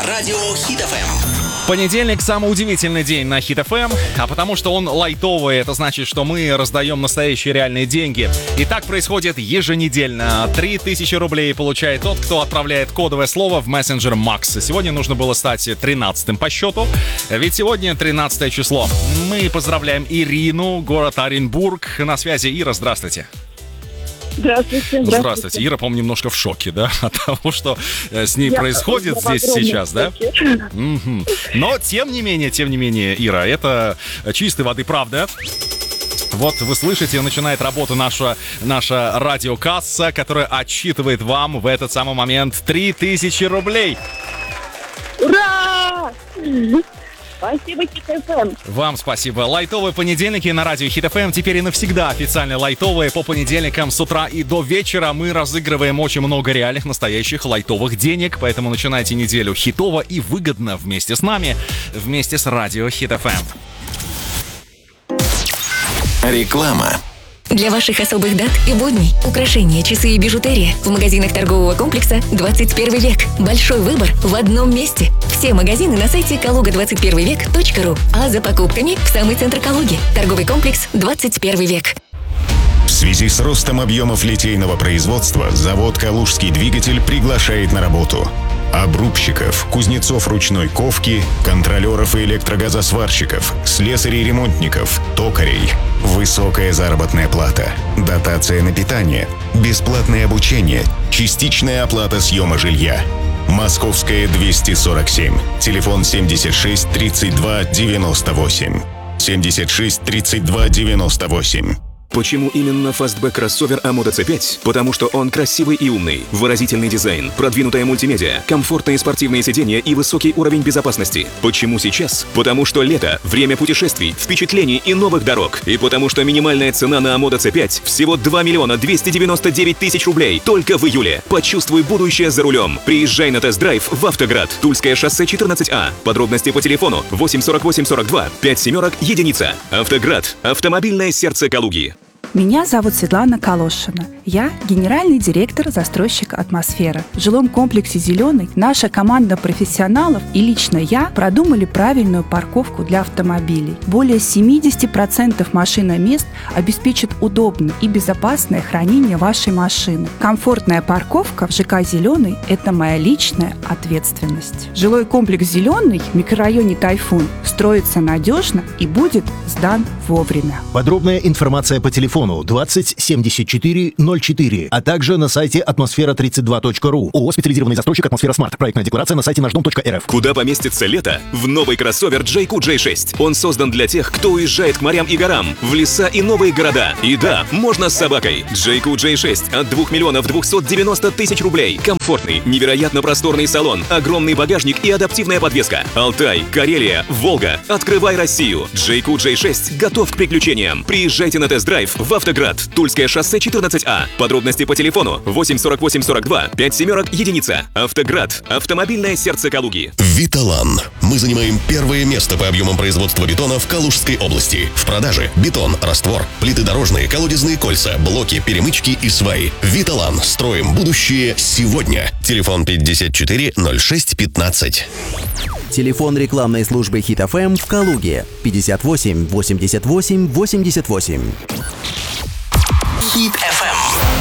радио Хит FM. Понедельник — самый удивительный день на Хит FM, а потому что он лайтовый, это значит, что мы раздаем настоящие реальные деньги. И так происходит еженедельно. 3000 рублей получает тот, кто отправляет кодовое слово в мессенджер Макс. Сегодня нужно было стать 13-м по счету, ведь сегодня 13 число. Мы поздравляем Ирину, город Оренбург. На связи Ира, здравствуйте. Здравствуйте. Здравствуйте. Ира, по-моему, немножко в шоке, да, от того, что с ней происходит здесь сейчас, да? Угу. Но, тем не менее, Ира, это чистой воды правда. Вот вы слышите, начинает работу наша радиокасса, которая отсчитывает вам в этот самый момент 3000 рублей. Ура! Спасибо, Хит FM. Вам спасибо. Лайтовые понедельники на радио Хит FM теперь и навсегда официально лайтовые. По понедельникам с утра и до вечера мы разыгрываем очень много реальных, настоящих лайтовых денег. Поэтому начинайте неделю хитово и выгодно вместе с нами, вместе с радио Хит FM. Реклама. Для ваших особых дат и будней украшения, часы и бижутерия в магазинах торгового комплекса 21 век. Большой выбор в одном месте. Все магазины на сайте kaluga21vek.ru. А за покупками в самый центр Калуги. Торговый комплекс 21 век. В связи с ростом объемов литейного производства завод «Калужский двигатель» приглашает на работу обрубщиков, кузнецов ручной ковки, контролеров и электрогазосварщиков, слесарей-ремонтников, токарей. Высокая заработная плата, дотация на питание, бесплатное обучение, частичная оплата съема жилья. Московская 247. Телефон 76 32 98. 76 32 98. Почему именно фастбэк кроссовер Амода C5? Потому что он красивый и умный, выразительный дизайн, продвинутая мультимедиа, комфортные спортивные сиденья и высокий уровень безопасности. Почему сейчас? Потому что лето, время путешествий, впечатлений и новых дорог. И потому что минимальная цена на Амода C5 всего 2 299 000 рублей только в июле. Почувствуй будущее за рулем. Приезжай на тест-драйв в Автоград, Тульское шоссе 14А. Подробности по телефону 848 42 5 семерок единица. Автоград. Автомобильное сердце Калуги. Меня зовут Светлана Калошина. Я генеральный директор застройщика «Атмосфера». В жилом комплексе «Зеленый» наша команда профессионалов и лично я продумали правильную парковку для автомобилей. Более 70% машиномест обеспечат удобное и безопасное хранение вашей машины. Комфортная парковка в ЖК «Зеленый» – это моя личная ответственность. Жилой комплекс «Зеленый» в микрорайоне «Тайфун» строится надежно и будет сдан вовремя. Подробная информация по телефону 20 74 04, а также на сайте атмосфера32.ру. ООО «Специализированный застройщик «Атмосфера Смарт». Проектная декларация на сайте наждом.рф. Куда поместится лето? В новый кроссовер JQ J6. Он создан для тех, кто уезжает к морям и горам, в леса и новые города. И да, можно с собакой. JQ J6 от 2 290 000 рублей. Комфортный, невероятно просторный салон, огромный багажник и адаптивная подвеска. Алтай, Карелия, Волга. Открывай Россию. JQ J6 готов к приключениям. Приезжайте на тест-драйв в Автоград, Тульское шоссе 14А. Подробности по телефону 848 42 5 семерок единица. Автоград. Автомобильное сердце Калуги. Виталан. Мы занимаем первое место по объемам производства бетона в Калужской области. В продаже бетон, раствор, плиты дорожные, колодезные кольца, блоки, перемычки и сваи. Виталан. Строим будущее сегодня. Телефон 54 06 15. Телефон рекламной службы Хит FM в Калуге 58 88 88. Хит FM.